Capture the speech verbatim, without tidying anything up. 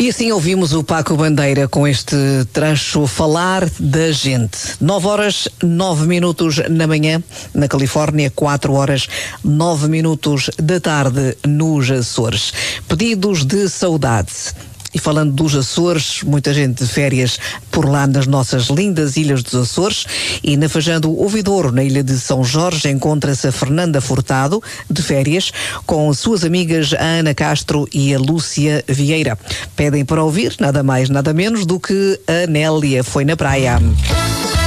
E assim ouvimos o Paco Bandeira com este trecho Falar da Gente. nove horas, nove minutos na manhã, na Califórnia, quatro horas, nove minutos da tarde nos Açores. Pedidos de saudade. E falando dos Açores, muita gente de férias por lá nas nossas lindas ilhas dos Açores. E na Fajã do Ouvidor, na ilha de São Jorge, encontra-se a Fernanda Furtado, de férias, com suas amigas a Ana Castro e a Lúcia Vieira. Pedem para ouvir nada mais, nada menos do que a Nélia Foi na Praia.